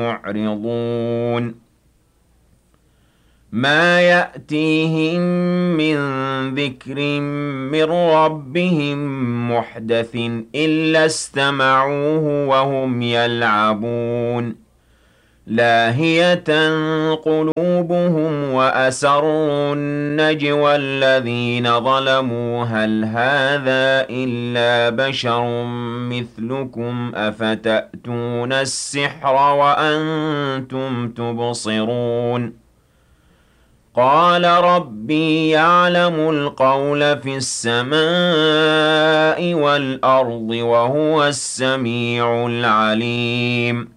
معرضون ما يأتيهم من ذكر من ربهم محدث إلا استمعوه وهم يلعبون لاهية قلوبهم وأسروا النجوى الذين ظلموا هل هذا إلا بشر مثلكم أفتأتون السحر وأنتم تبصرون قال ربي يعلم القول في السماء والأرض وهو السميع العليم